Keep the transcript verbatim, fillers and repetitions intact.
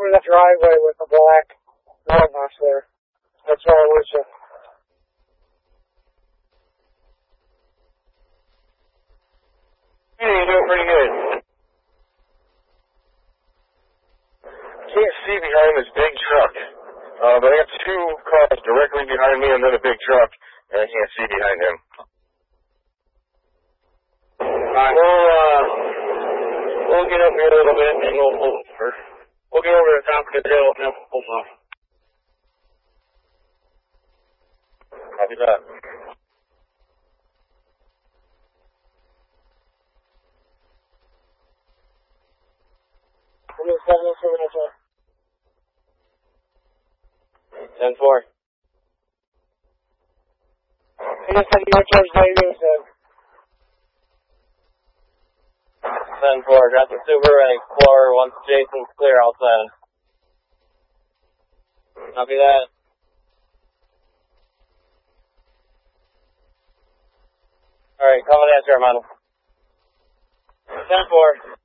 in the driveway with the black roadhouse there. That's why I was. Uh, Yeah, you're doing pretty good. Can't see behind this big truck. Uh, but I got two cars directly behind me and then a big truck, and I can't see behind him. Alright, we'll, uh, we'll get up here a little bit and we'll pull over. We'll get over to the top of the hill and then we'll pull off. Copy that. ten four. I just had no charge later, so. ten four, got the Subaru and Explorer. Once Jason's clear, I'll send. Copy that. Alright, coming at you, Armando. ten four.